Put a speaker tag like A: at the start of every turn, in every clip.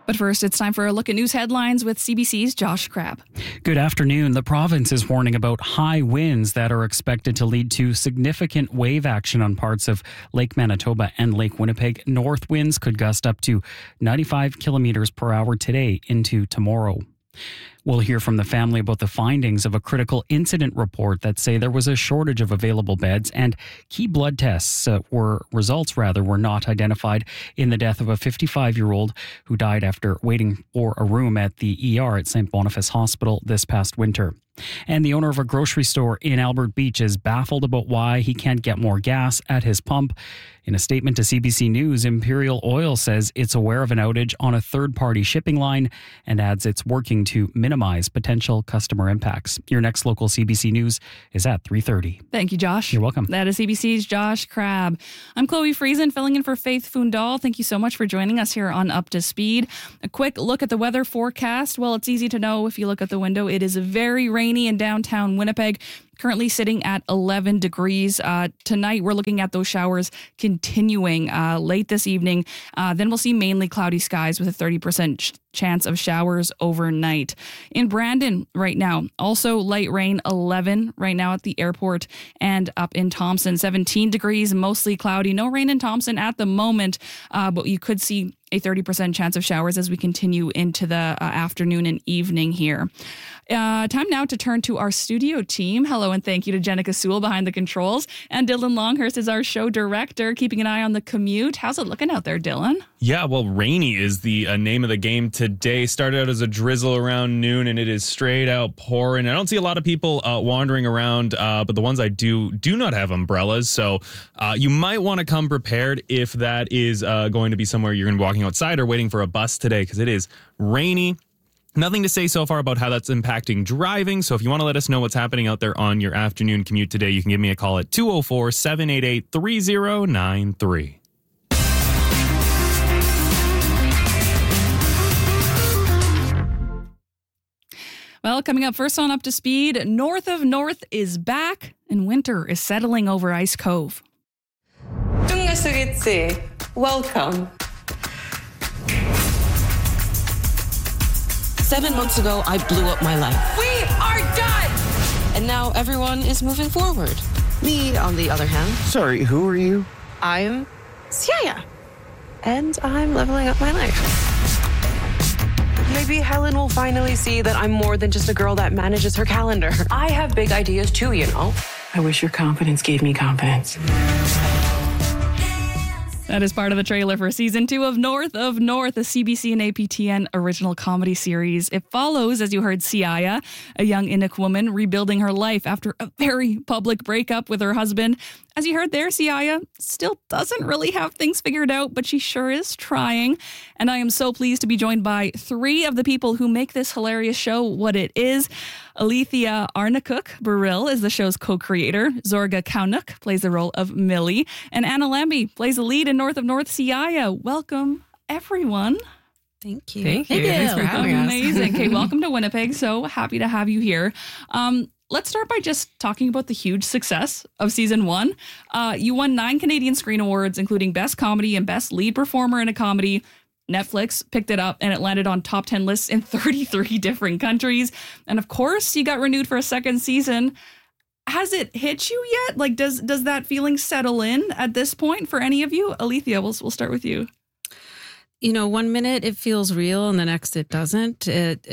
A: But first, it's time for a look at news headlines with CBC's Josh Crabb.
B: Good afternoon. The province is warning about high winds that are expected to lead to significant wave action on parts of Lake Manitoba and Lake Winnipeg. North winds could gust up to 95 kilometers per hour today into tomorrow. We'll hear from the family about the findings of a critical incident report that say there was a shortage of available beds and key blood tests results were not identified in the death of a 55-year-old who died after waiting for a room at the ER at St. Boniface Hospital this past winter. And the owner of a grocery store in Albert Beach is baffled about why he can't get more gas at his pump. In a statement to CBC News, Imperial Oil says it's aware of an outage on a third-party shipping line and adds it's working to minimize potential customer impacts. Your next local CBC News is at 3:30.
A: Thank you, Josh.
B: You're welcome.
A: That is CBC's Josh Crabb. I'm Chloe Friesen, filling in for Faith Fundal. Thank you so much for joining us here on Up to Speed. A quick look at the weather forecast. Well, it's easy to know if you look at the window. It is very rainy in downtown Winnipeg. Currently sitting at 11 degrees. Tonight, we're looking at those showers continuing late this evening. Then we'll see mainly cloudy skies with a 30% chance of showers overnight. In Brandon right now, also light rain, 11 right now at the airport, and up in Thompson, 17 degrees, mostly cloudy. No rain in Thompson at the moment, but you could see a 30% chance of showers as we continue into the afternoon and evening here. Time now to turn to our studio team. Hello and thank you to Jenica Sewell behind the controls. And Dylan Longhurst is our show director, keeping an eye on the commute. How's it looking out there, Dylan?
C: Yeah, well, rainy is the name of the game today. Started out as a drizzle around noon, and it is straight out pouring. I don't see a lot of people wandering around, but the ones I do not have umbrellas. So you might want to come prepared if that is going to be somewhere you're going to be walking outside or waiting for a bus today, because it is rainy. Nothing to say so far about how that's impacting driving. So if you want to let us know what's happening out there on your afternoon commute today, you can give me a call at 204-788-3093.
A: Well, coming up first on Up to Speed, North of North is back and winter is settling over Ice Cove.
D: Welcome. 7 months ago, I blew up my life.
E: We are done!
D: And now everyone is moving forward. Me, on the other hand.
F: Sorry, who are you?
D: I'm Siaya. And I'm leveling up my life. Maybe Helen will finally see that I'm more than just a girl that manages her calendar. I have big ideas too, you know. I wish your confidence gave me confidence.
A: That is part of the trailer for Season 2 of North, a CBC and APTN original comedy series. It follows, as you heard, Siaya, a young Inuk woman rebuilding her life after a very public breakup with her husband. As you heard there, Siaya still doesn't really have things figured out, but she sure is trying. And I am so pleased to be joined by three of the people who make this hilarious show what it is. Alethea Arnacook-Burrill is the show's co-creator. Zorga Kaunuk plays the role of Millie. And Anna Lambie plays the lead in North of North, Siaya. Welcome, everyone.
D: Thank you.
E: Thank you. Thanks for having us.
A: Amazing. Okay, welcome to Winnipeg. So happy to have you here. Let's start by just talking about the huge success of Season 1. You won 9 Canadian Screen Awards, including Best Comedy and Best Lead Performer in a Comedy. Netflix picked it up and it landed on top 10 lists in 33 different countries. And of course, you got renewed for a second season. Has it hit you yet? Like, does that feeling settle in at this point for any of you? Alethea, we'll start with you.
E: You know, 1 minute it feels real and the next it doesn't.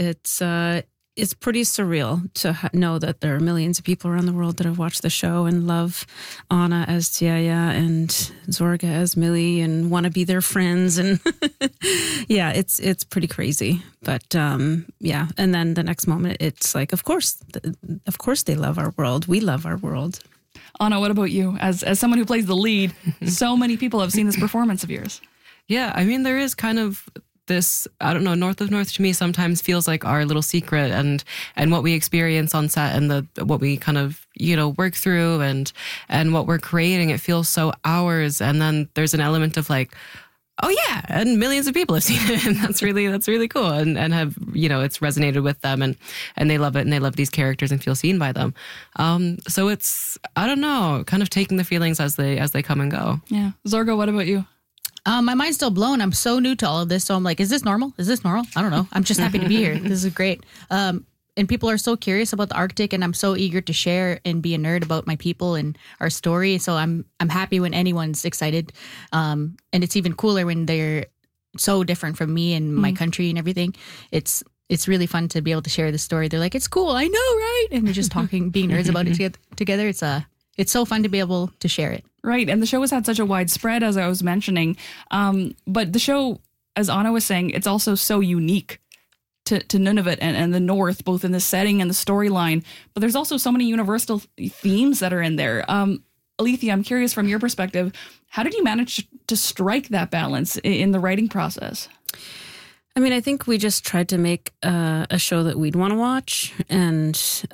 E: It's pretty surreal to know that there are millions of people around the world that have watched the show and love Anna as Siaya and Zorga as Millie and want to be their friends. And yeah, it's pretty crazy. But yeah, and then the next moment it's like, of course they love our world. We love our world.
A: Anna, what about you? As someone who plays the lead, so many people have seen this performance of yours.
G: Yeah, I mean, there is kind of this, I don't know, North of North to me sometimes feels like our little secret and what we experience on set and what we kind of, work through and what we're creating. It feels so ours. And then there's an element of like, oh yeah, and millions of people have seen it, and that's really cool, and have it's resonated with them, and they love it, and they love these characters and feel seen by them. So it's, I don't know, kind of taking the feelings as they come and go.
A: Yeah, Zorga, what about you?
F: My mind's still blown. I'm so new to all of this. So I'm like, is this normal? Is this normal? I don't know. I'm just happy to be here. This is great. And people are so curious about the Arctic, and I'm so eager to share and be a nerd about my people and our story. So I'm happy when anyone's excited. And it's even cooler when they're so different from me and my country and everything. It's really fun to be able to share the story. They're like, it's cool. I know, right? And we're just talking, being nerds about it together. It's so fun to be able to share it.
A: Right. And the show has had such a wide spread, as I was mentioning. But the show, as Anna was saying, it's also so unique to Nunavut and the North, both in the setting and the storyline. But there's also so many universal themes that are in there. Alethea, I'm curious from your perspective, how did you manage to strike that balance in the writing process?
E: I mean, I think we just tried to make a show that we'd want to watch and,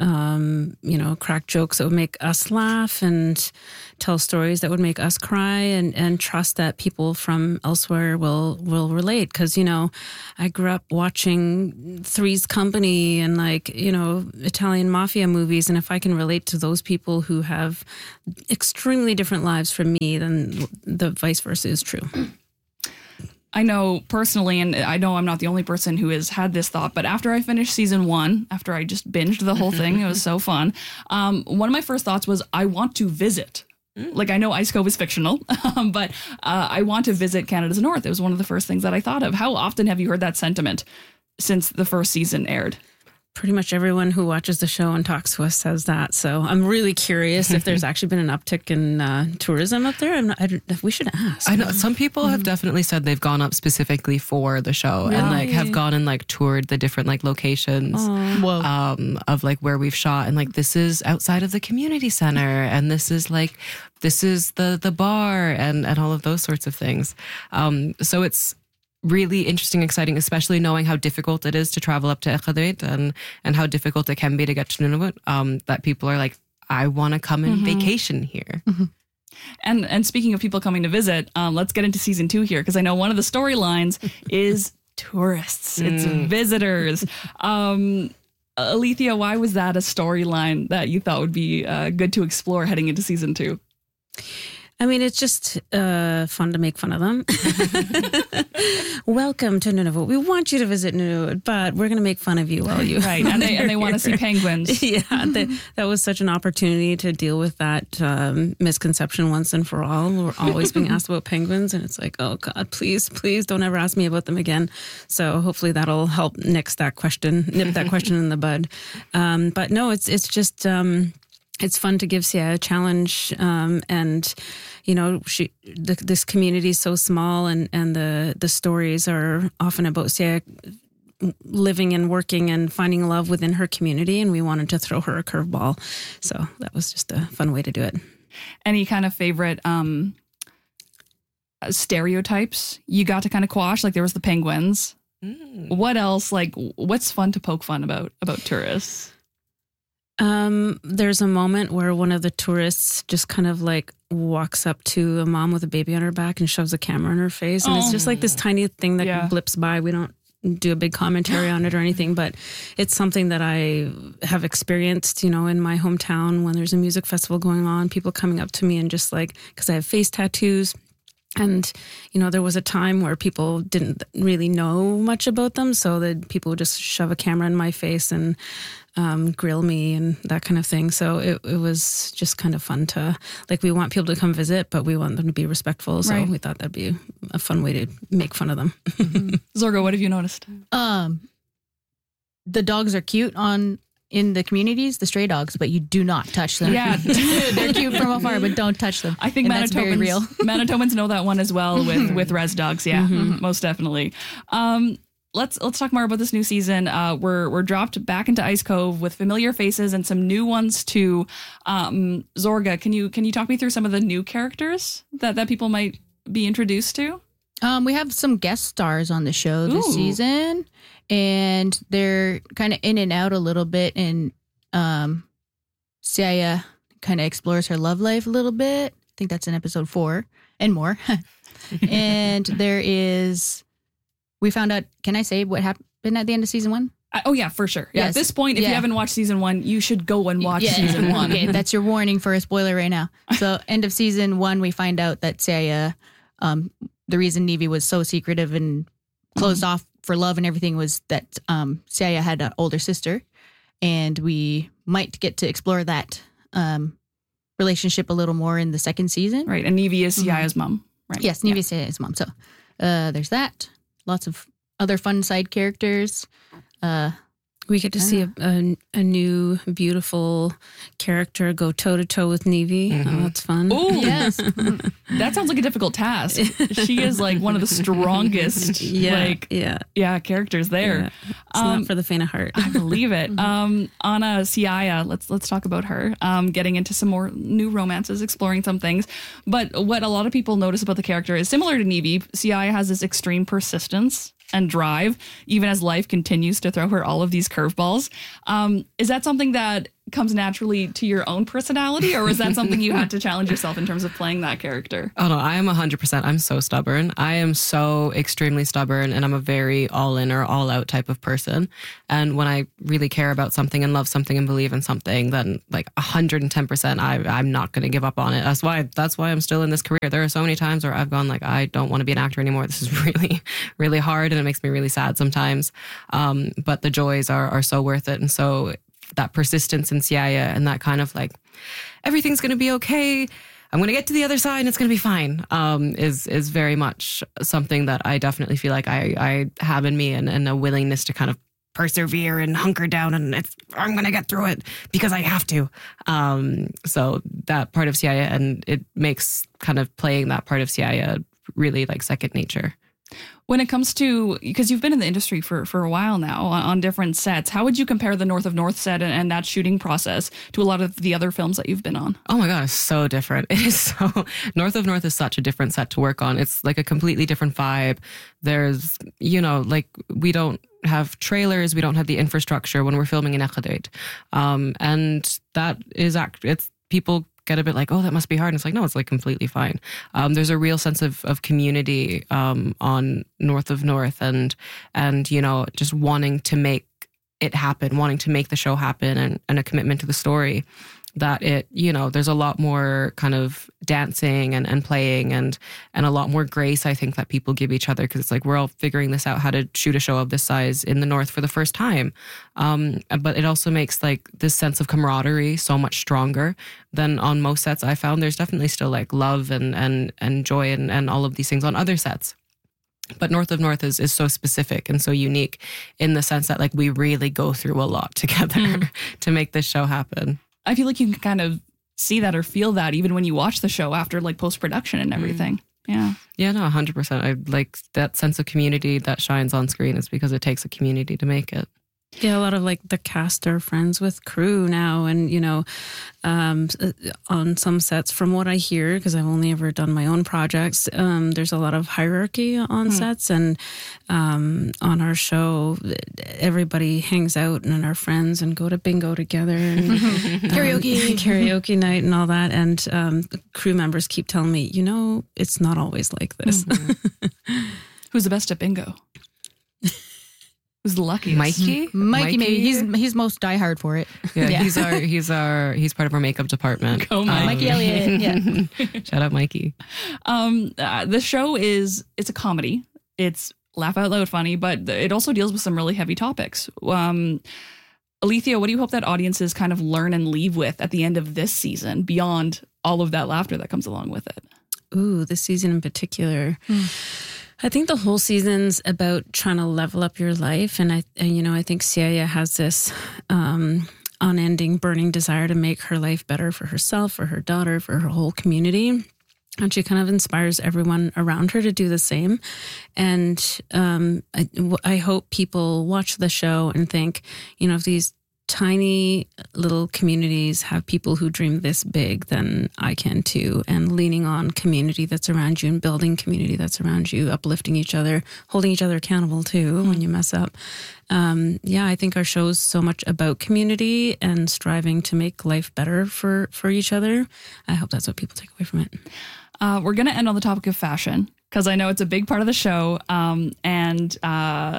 E: crack jokes that would make us laugh and tell stories that would make us cry and trust that people from elsewhere will relate. Because, I grew up watching Three's Company and Italian mafia movies. And if I can relate to those people who have extremely different lives from me, then the vice versa is true.
A: I know personally, and I know I'm not the only person who has had this thought, but after I finished season 1, after I just binged the whole thing, it was so fun. One of my first thoughts was, I want to visit. Like, I know Ice Cove is fictional, but I want to visit Canada's North. It was one of the first things that I thought of. How often have you heard that sentiment since the first season aired?
E: Pretty much everyone who watches the show and talks to us says that. So I'm really curious if there's actually been an uptick in tourism up there. We should ask.
G: I know some people have definitely said they've gone up specifically for the show and have gone and toured the different locations of where we've shot, and this is outside of the community center, and this is the bar and all of those sorts of things. So it's really interesting, exciting, especially knowing how difficult it is to travel up to Iqaluit and how difficult it can be to get to Nunavut, that people are like, I want to come and vacation here.
A: Mm-hmm. And speaking of people coming to visit, let's get into season 2 here, because I know one of the storylines is tourists. It's visitors. Alethea, why was that a storyline that you thought would be good to explore heading into season 2?
E: I mean, it's just fun to make fun of them. Welcome to Nunavut. We want you to visit Nunavut, but we're going to make fun of you while you...
A: Right, and they want to see penguins.
E: Yeah, that was such an opportunity to deal with that misconception once and for all. We're always being asked about penguins, and it's like, oh God, please don't ever ask me about them again. So hopefully that'll help nip that question in the bud. But no, it's just... it's fun to give Sia a challenge, and this community is so small, and the stories are often about Sia living and working and finding love within her community, and we wanted to throw her a curveball, so that was just a fun way to do it.
A: Any kind of favorite stereotypes you got to kind of quash? There was the penguins. What else? What's fun to poke fun about tourists?
E: There's a moment where one of the tourists just kind of walks up to a mom with a baby on her back and shoves a camera in her face. And it's just this tiny thing that blips by. We don't do a big commentary on it or anything, but it's something that I have experienced, in my hometown when there's a music festival going on, people coming up to me and just because I have face tattoos. And, there was a time where people didn't really know much about them. So that people would just shove a camera in my face and grill me and that kind of thing. So it was just kind of fun to, we want people to come visit, but we want them to be respectful. So we thought that'd be a fun way to make fun of them.
A: Zorga, what have you noticed?
F: The dogs are cute in the communities, the stray dogs, but you do not touch them.
A: Yeah.
F: They're cute from afar, but don't touch them.
A: I think
F: that's very real.
A: Manitobans know that one as well with res dogs. Yeah, most definitely. Let's talk more about this new season. We're dropped back into Ice Cove with familiar faces and some new ones too. Zorga, can you talk me through some of the new characters that people might be introduced to?
F: We have some guest stars on the show this season, and they're kind of in and out a little bit. And Sia kind of explores her love life a little bit. I think that's in episode 4 and more. And we found out, can I say what happened at the end of season 1?
A: Oh, yeah, for sure. Yeah, yes. At this point, if you haven't watched season 1, you should go and watch season 1.
F: Okay, that's your warning for a spoiler right now. So end of season 1, we find out that Sia the reason Nevi was so secretive and closed off for love and everything was that Siaya had an older sister, and we might get to explore that relationship a little more in the second season.
A: Right. And Nevi is Siaya's mom. Right.
F: Yes, Nevi is Siaya's mom. So there's that. Lots of other fun side characters.
E: We get to see a new, beautiful character go toe-to-toe with Nevi. Oh, that's fun.
A: Oh,
F: Yes.
A: that sounds like a difficult task. She is like one of the strongest characters there.
E: Yeah. It's not for the faint of heart.
A: I believe it. Anna Siaya, let's talk about her. Getting into some more new romances, exploring some things. But what a lot of people notice about the character is similar to Nevi. Siaya has this extreme persistence and drive, even as life continues to throw her all of these curveballs. Is that something that comes naturally to your own personality, or is that something you had to challenge yourself in terms of playing that character?
G: Oh no, I am 100%. I'm so stubborn. I am so extremely stubborn, and I'm a very all in or all out type of person. And when I really care about something and love something and believe in something, then like 110%, I'm not going to give up on it. That's why I'm still in this career. There are so many times where I've gone like, I don't want to be an actor anymore. This is really, really hard, and it makes me really sad sometimes. But the joys are so worth it. And so that persistence in Siaya and that kind of like, everything's going to be okay, I'm going to get to the other side and it's going to be fine, is very much something that I definitely feel like I have in me, and a willingness to kind of persevere and hunker down, and I'm going to get through it because I have to. So that part of Siaya, and it makes kind of playing that part of Siaya really like second nature.
A: When it comes to, because you've been in the industry for a while now on different sets, how would you compare the North of North set and that shooting process to a lot of the other films that you've been on?
G: Oh my God, it's so different. It is so, North of North is such a different set to work on. It's like a completely different vibe. There's, like we don't have trailers, we don't have the infrastructure when we're filming in Echadate. And that is, it's people get a bit like, oh, that must be hard. And it's like, no, it's like completely fine. There's a real sense of community on North of North, and just wanting to make it happen, wanting to make the show happen, and a commitment to the story. That there's a lot more kind of dancing and playing and a lot more grace, I think, that people give each other, because it's like we're all figuring this out, how to shoot a show of this size in the North for the first time. But it also makes like this sense of camaraderie so much stronger than on most sets. I found there's definitely still like love and joy and all of these things on other sets. But North of North is so specific and so unique in the sense that like we really go through a lot together to make this show happen.
A: I feel like you can kind of see that or feel that even when you watch the show after like post-production and everything. Yeah. Yeah,
G: no, 100%. I like that sense of community that shines on screen is because it takes a community to make it.
E: Yeah, a lot of like the cast are friends with crew now, and on some sets, from what I hear, because I've only ever done my own projects, there's a lot of hierarchy on sets, and on our show, everybody hangs out and are friends and go to bingo together and karaoke night and all that. And crew members keep telling me, it's not always like this.
A: Who's the best at bingo? Who's the luckiest?
F: Mikey, maybe he's most diehard for it.
G: Yeah. He's part of our makeup department.
A: Go Mike.
F: Mikey Elliott. Yeah.
G: Shout out Mikey.
A: The show it's a comedy. It's laugh out loud funny, but it also deals with some really heavy topics. Alethea, what do you hope that audiences kind of learn and leave with at the end of this season, beyond all of that laughter that comes along with it?
E: Ooh, this season in particular. I think the whole season's about trying to level up your life. And I think Siaya has this unending, burning desire to make her life better for herself, for her daughter, for her whole community. And she kind of inspires everyone around her to do the same. And I hope people watch the show and think, if these tiny little communities have people who dream this big, then I can too. And leaning on community that's around you and building community that's around you, uplifting each other, holding each other accountable too when you mess up. I think our show's so much about community and striving to make life better for each other. I hope that's what people take away from it.
A: We're going to end on the topic of fashion, because I know it's a big part of the show.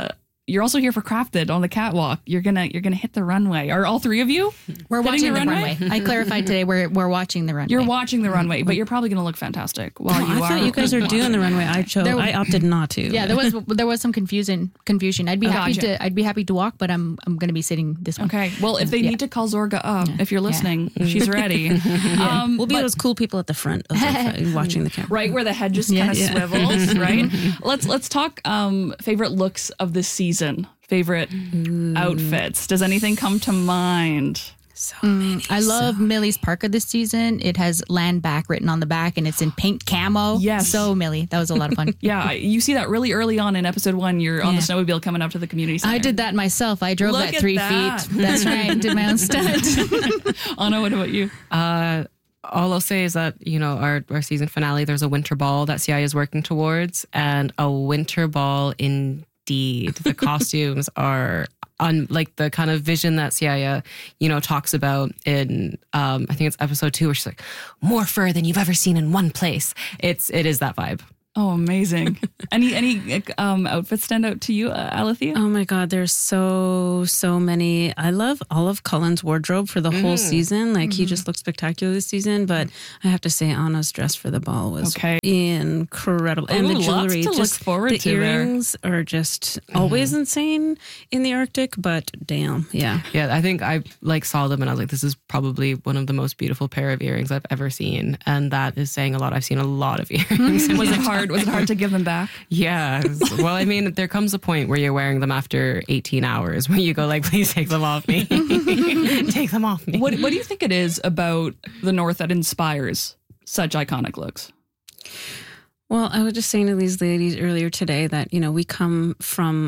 A: you're also here for Crafted on the catwalk. You're gonna hit the runway. Are all three of you?
F: We're
A: hitting
F: watching the runway. I clarified today we're watching the runway.
A: You're watching the runway, but you're probably gonna look fantastic while you
H: I
A: are.
H: thought you guys are doing the runway. I opted not to.
F: Yeah, there was some confusion. I'd be happy to walk, but I'm going to be sitting this one.
A: Okay. Well, if they need to call Zorga up, if you're listening, she's ready.
H: We'll be those cool people at the front of watching the camera.
A: Right where the head just kind of swivels, right? Let's talk favorite looks of this season. Favorite outfits. Does anything come to mind?
H: So many.
F: I love Millie's parka this season. It has land back written on the back and it's in pink camo.
A: Yes.
F: So Millie, that was a lot of fun.
A: Yeah, you see that really early on in episode 1. You're on the snowmobile coming up to the community center.
F: I did that myself. I drove
A: Look
F: that 3
A: at
F: feet. That's right. Did my own stunt.
A: Anna, what about you?
G: All I'll say is that, our season finale, there's a winter ball that CI is working towards, and a winter ball indeed. The costumes are on like the kind of vision that Sia, talks about in, I think it's episode 2, where she's like, more fur than you've ever seen in one place. It is that vibe.
A: Oh, amazing. Any outfits stand out to you, Alethea?
H: Oh my God, there's so many. I love Olive Cullen's wardrobe for the whole season. Like he just looked spectacular this season, but I have to say Anna's dress for the ball was incredible. And the jewelry,
A: lots to look forward
H: the
A: to
H: earrings are just always insane in the Arctic, but damn, yeah.
G: Yeah, I think I saw them and I was like, this is probably one of the most beautiful pair of earrings I've ever seen. And that is saying a lot. I've seen a lot of earrings.
A: Was it hard? Was it hard to give them back?
G: Yeah. Well, I mean, there comes a point where you're wearing them after 18 hours where you go like, please take them off me. Take them off me.
A: What do you think it is about the North that inspires such iconic looks?
H: Well, I was just saying to these ladies earlier today that, we come from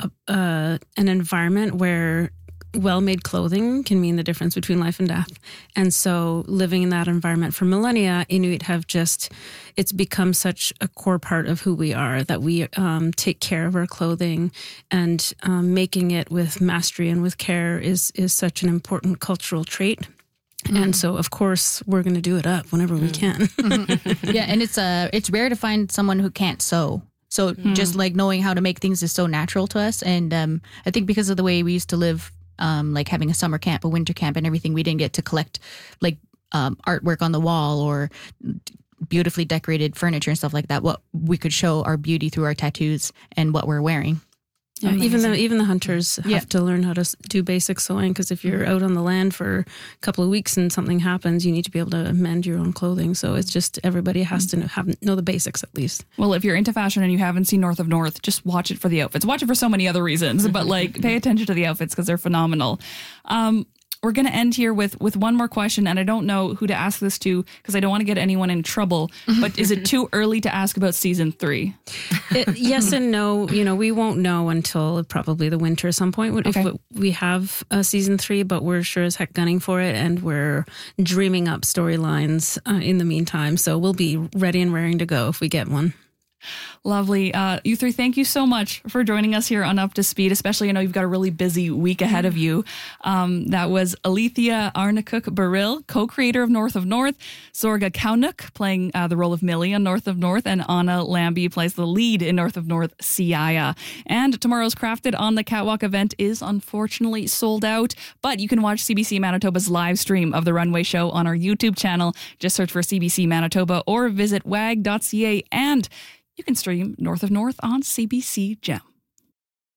H: an environment where well-made clothing can mean the difference between life and death. And so living in that environment for millennia, Inuit have it's become such a core part of who we are, that we take care of our clothing, and making it with mastery and with care is such an important cultural trait. And so, of course, we're going to do it up whenever we can.
F: Yeah, and it's rare to find someone who can't sew. So just like knowing how to make things is so natural to us. And I think because of the way we used to live, like having a summer camp, a winter camp and everything, we didn't get to collect like artwork on the wall or beautifully decorated furniture and stuff like that. What we could show our beauty through our tattoos and what we're wearing.
H: Yeah, even the hunters have to learn how to do basic sewing, because if you're out on the land for a couple of weeks and something happens, you need to be able to mend your own clothing. So it's just everybody has to know the basics at least.
A: Well, if you're into fashion and you haven't seen North of North, just watch it for the outfits. Watch it for so many other reasons, but pay attention to the outfits because they're phenomenal. We're going to end here with one more question, and I don't know who to ask this to because I don't want to get anyone in trouble, but is it too early to ask about season 3?
H: Yes and no. We won't know until probably the winter at some point if we have season 3, but we're sure as heck gunning for it, and we're dreaming up storylines in the meantime. So we'll be ready and raring to go if we get one.
A: Lovely. You three, thank you so much for joining us here on Up to Speed, especially I know you've got a really busy week ahead of you. That was Alethea Arnacook-Burrill, co-creator of North, Zorga Kaunuk playing the role of Millie on North, and Anna Lambie plays the lead in North, Siaya. And tomorrow's Crafted on the Catwalk event is unfortunately sold out, but you can watch CBC Manitoba's live stream of the runway show on our YouTube channel. Just search for CBC Manitoba or visit wag.ca, and you can stream North on CBC Gem.